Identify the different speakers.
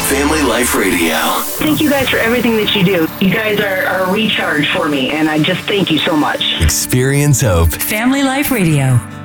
Speaker 1: Family Life Radio.
Speaker 2: Thank you guys for everything that you do. You guys are a recharge for me, and I just thank you so much.
Speaker 1: Experience hope.
Speaker 3: Family Life Radio.